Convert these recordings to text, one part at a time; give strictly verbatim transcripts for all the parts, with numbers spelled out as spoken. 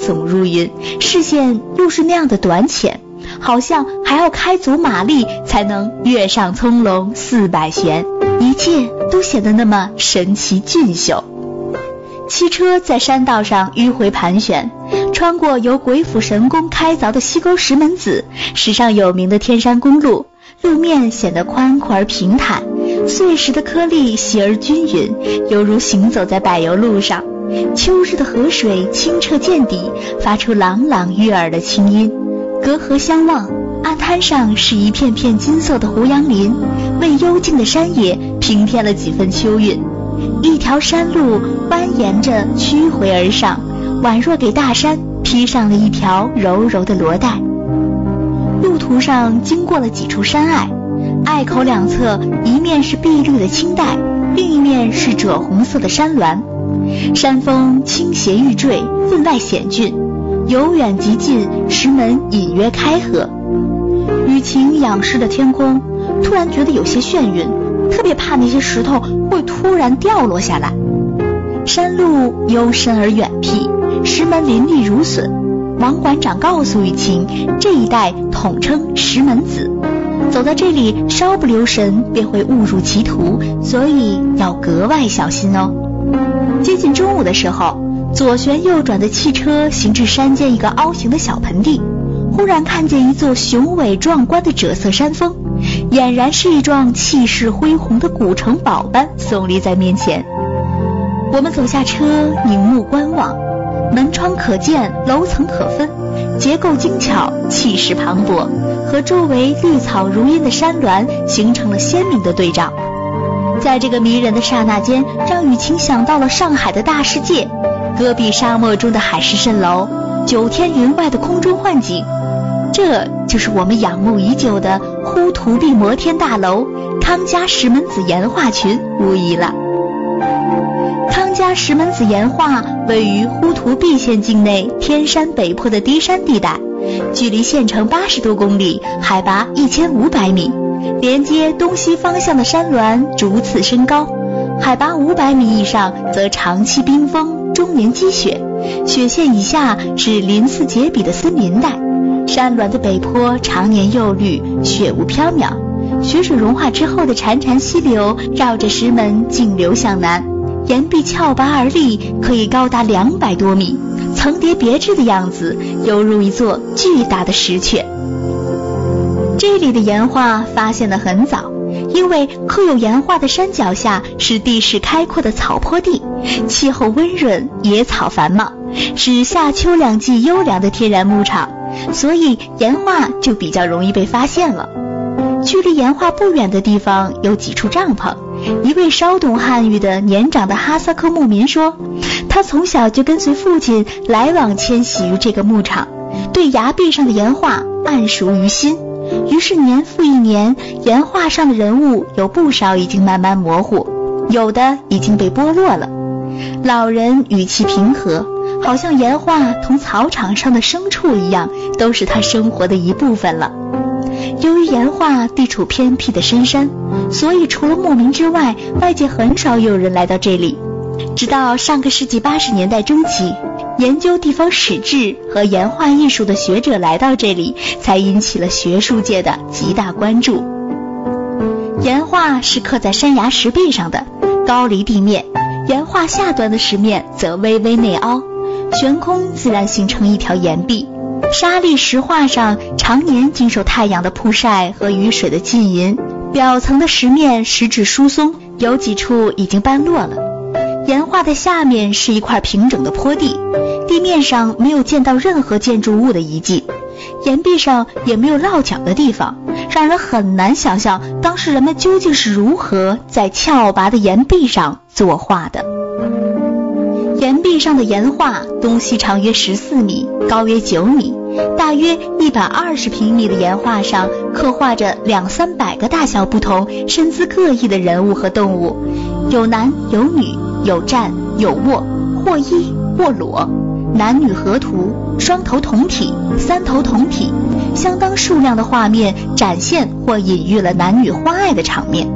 耸入云，视线又是那样的短浅，好像还要开足马力才能跃上葱茏四百旋，一切都显得那么神奇俊秀。汽车在山道上迂回盘旋，穿过由鬼斧神工开凿的西沟石门子，史上有名的天山公路，路面显得宽阔而平坦，碎石的颗粒细而均匀，犹如行走在柏油路上。秋日的河水清澈见底，发出朗朗悦耳的清音。隔河相望，岸滩上是一片片金色的胡杨林，为幽静的山野平添了几分秋韵。一条山路蜿蜒着曲回而上，宛若给大山披上了一条柔柔的罗带。路途上经过了几处山隘，隘口两侧一面是碧绿的青黛，另一面是赭红色的山峦。山峰倾斜欲坠，分外险峻，由远及近，石门隐约开合。雨晴仰视的天空，突然觉得有些眩晕，特别怕那些石头会突然掉落下来。山路幽深而远僻，石门林立如笋。王馆长告诉雨晴，这一带统称石门子，走到这里稍不留神便会误入歧途，所以要格外小心哦。接近中午的时候，左旋右转的汽车行至山间一个凹形的小盆地，忽然看见一座雄伟壮观的赭色山峰，俨然是一幢气势恢宏的古城堡般耸立在面前。我们走下车，凝目观望，门窗可见，楼层可分，结构精巧，气势磅礴，和周围绿草如茵的山峦形成了鲜明的对照。在这个迷人的刹那间，让雨晴想到了上海的大世界，戈壁沙漠中的海市蜃楼，九天云外的空中幻景。这就是我们仰慕已久的呼图壁摩天大楼康家石门子岩画群无疑了。康家石门子岩画位于呼图壁县境内天山北坡的低山地带，距离县城八十多公里，海拔一千五百米，连接东西方向的山峦逐次升高，海拔五百米以上则长期冰封，终年积雪，雪线以下是鳞次栉比的森林带。山峦的北坡常年柚绿，雪雾飘渺，雪水融化之后的潺潺溪流绕着石门径流向南，岩壁峭拔而立，可以高达两百多米，层叠别致的样子，犹如一座巨大的石阙。这里的岩画发现得很早，因为刻有岩画的山脚下是地势开阔的草坡地，气候温润，野草繁茂，是夏秋两季优良的天然牧场，所以岩画就比较容易被发现了。距离岩画不远的地方有几处帐篷，一位稍懂汉语的年长的哈萨克牧民说，他从小就跟随父亲来往迁徙于这个牧场，对崖壁上的岩画谙熟于心，于是年复一年，岩画上的人物有不少已经慢慢模糊，有的已经被剥落了。老人语气平和，好像岩画同草场上的牲畜一样，都是他生活的一部分了。由于岩画地处偏僻的深山，所以除了牧民之外，外界很少有人来到这里。直到上个世纪八十年代中期，研究地方史志和岩画艺术的学者来到这里，才引起了学术界的极大关注。岩画是刻在山崖石壁上的，高离地面，岩画下端的石面则微微内凹，悬空自然形成一条岩壁。沙砾石画上常年经受太阳的曝晒和雨水的浸淫，表层的石面石质疏松，有几处已经斑落了。岩画的下面是一块平整的坡地，地面上没有见到任何建筑物的遗迹，岩壁上也没有落脚的地方，让人很难想象当时人们究竟是如何在峭拔的岩壁上作画的。岩壁上的岩画东西长约十四米，高约九米，大约一百二十平米的岩画上刻画着两三百个大小不同、身姿各异的人物和动物，有男有女，有站有卧，或衣或裸，男女合图，双头同体，三头同体，相当数量的画面展现或隐喻了男女欢爱的场面。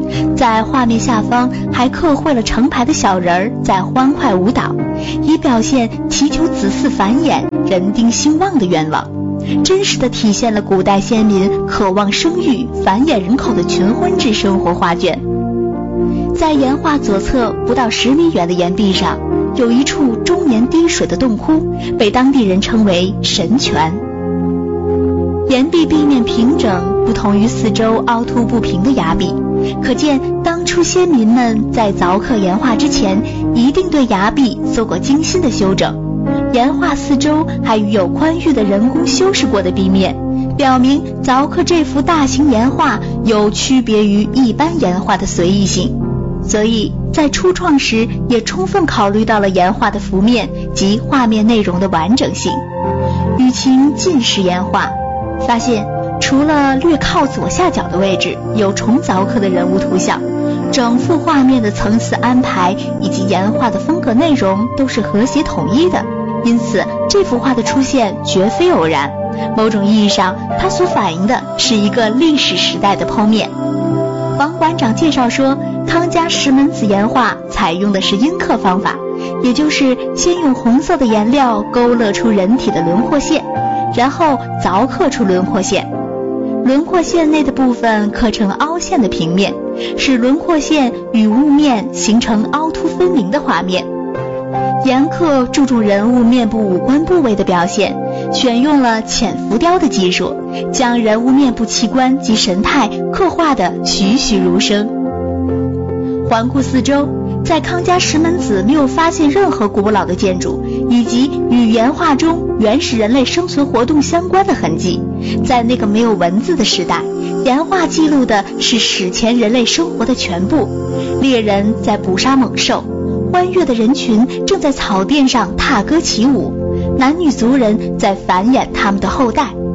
在画面下方还刻绘了成排的小人儿在欢快舞蹈，以表现祈求子嗣繁衍、人丁兴旺的愿望，真实地体现了古代先民渴望生育、繁衍人口的群婚制生活画卷。在岩画左侧不到十米远的岩壁上，有一处终年滴水的洞窟，被当地人称为神泉。岩壁壁面平整，不同于四周凹凸不平的崖壁，可见当初先民们在凿刻岩画之前，一定对崖壁做过精心的修整。岩画四周还与有宽裕的人工修饰过的壁面，表明凿刻这幅大型岩画有区别于一般岩画的随意性，所以在初创时也充分考虑到了岩画的幅面及画面内容的完整性。与其近视岩画，发现除了略靠左下角的位置有重凿刻的人物图像，整幅画面的层次安排以及岩画的风格内容都是和谐统一的，因此这幅画的出现绝非偶然，某种意义上它所反映的是一个历史时代的剖面。王馆长介绍说，康家石门子岩画采用的是阴刻方法，也就是先用红色的颜料勾勒出人体的轮廓线，然后凿刻出轮廓线，轮廓线内的部分刻成凹陷的平面，使轮廓线与物面形成凹凸分明的画面。岩刻注重人物面部五官部位的表现，选用了浅浮雕的技术，将人物面部器官及神态刻画得栩栩如生。环顾四周，在康家石门子没有发现任何古老的建筑以及与岩画中原始人类生存活动相关的痕迹。在那个没有文字的时代，岩画记录的是史前人类生活的全部。猎人在捕杀猛兽，欢悦的人群正在草甸上踏歌起舞，男女族人在繁衍他们的后代。